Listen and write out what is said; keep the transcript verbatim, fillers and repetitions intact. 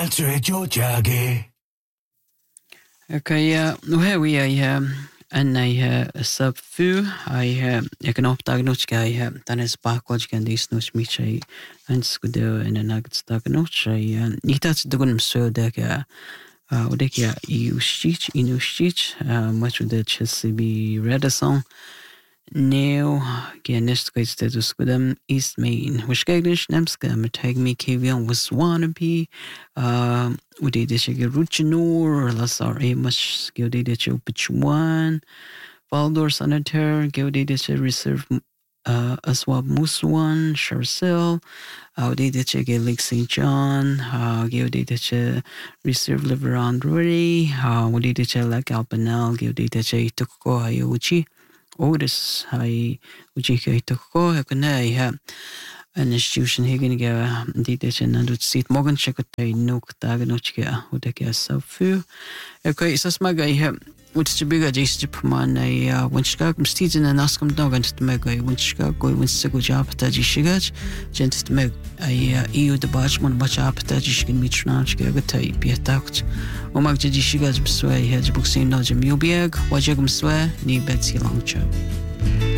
Altre Georgiage. Okay, uh, nu her vi er en I sub fu I jeg kan opdage nu skal jeg den er bakgrunds kan det nu smidt jeg en skulle en nugget stak nu jeg ikke at det kunne så der kan og det kan I ustit I ustit much of the Chelsea be Redison Now again next great status with them East Main which English nemska med tag me Kavion was wannabe uh we did this get Ruchinor Lasar Amos go did it pitch one Valdor Senator go did it reserve uh Aswab Muswan Charcel uh did it get Lake Saint John uh go did it reserve Liveron Rory uh we did it like Alpanel go did it Toko Ayuchi Otis I ujike toko hakana I an institution higen ga dite chen and sit morgen chekotay nok tagnochke udeke so fu okay is as maga I which to bigger just man I when skak mstiden and askam dogan to mega when skak go when sego job ta jishigach gent meg I eu de bachman bach up ta jishkin mitchnach ga tay pietakt o mag jishigach bswe hedge boxing no jam yubieg wajegum swe ni betsi longcho